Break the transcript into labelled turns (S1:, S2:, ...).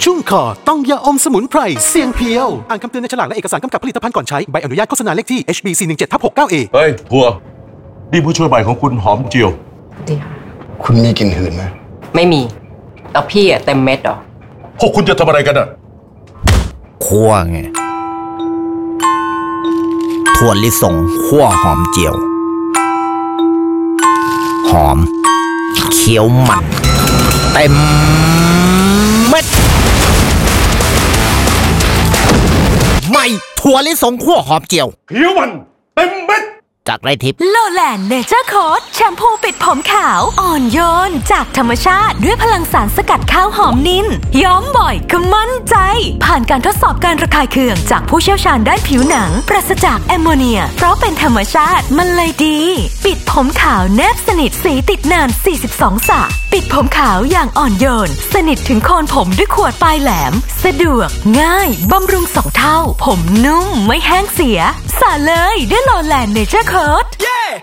S1: ชุ่มคอต้องยาอมสมุนไพรเสียงเพียวอ่านคำเตือนในฉลากและเอกสารกำกับผลิตภัณฑ์ก่อนใช้ใบอนุญาตโฆษณาเลขที่ HB417/69A
S2: เฮ้ยทัวนี่ผู้ช่วยใหม่ของคุณหอมเจียว
S3: ดี
S4: คุณมีกลิ่นหืนไหม
S3: ไม่มีแล้วพี่เต็มเม็ดเหรอ
S2: พวกคุณจะทำอะไรกันอะ
S5: คั่วไงถั่วลิสงคั่วหอมเจียวหอมเคี้ยวมันเต็มเม็ดไม่ถั่วลิสงคั่วหอมเจียว
S2: เคี้ยวมันเต็มเม็ด
S5: จากไรทิพย์
S6: โลแลนด์เนเจอร์โค้ดแชมพูปิดผมขาวอ่อนโยนจากธรรมชาติด้วยพลังสารสกัดข้าวหอมนินย้อมบ่อยก็มั่นใจผ่านการทดสอบการระคายเคืองจากผู้เชี่ยวชาญด้านผิวหนังปราศจากแอมโมเนียเพราะเป็นธรรมชาติมันเลยดีปิดผมขาวแนบสนิทสีติดนาน42 สระปิดผมขาวอย่างอ่อนโยนสนิทถึงโคนผมด้วยขวดปลายแหลมสะดวกง่ายบำรุง2 เท่าผมนุ่มไม่แห้งเสียสระเลยด้วยโลแลนด์เนเจอร์โค้ด